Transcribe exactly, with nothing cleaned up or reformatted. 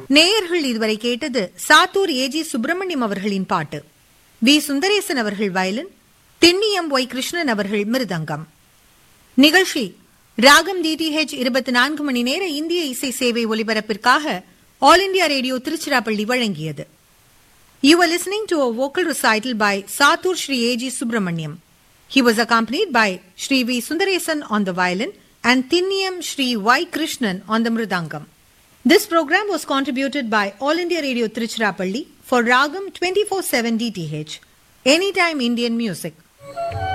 நேயர்கள் இதுவரை கேட்டது சாத்தூர் ஏஜி சுப்பிரமணியம் அவர்களின் பாட்டு. வி சுந்தரேசன் அவர்கள் வயலின், திண்ணியம் ஒய் கிருஷ்ணன் அவர்கள் மிருதங்கம். நிகழ்ச்சி ராகம் டிடிஹெச் இருபத்தி நான்கு மணி நேர இந்திய இசை சேவை ஒலிபரப்பிற்காக ஆல் இண்டியா ரேடியோ திருச்சிராப்பள்ளி வழங்கியது. You were listening to a vocal recital by Satur Shri A G Subramaniam. He was accompanied by Shri V. Sundaresan on the violin and Thinniyam Shri Y. Krishnan on the mridangam. This program was contributed by All India Radio Tiruchirappalli for Ragam twenty-four seven D T H, Anytime Indian Music.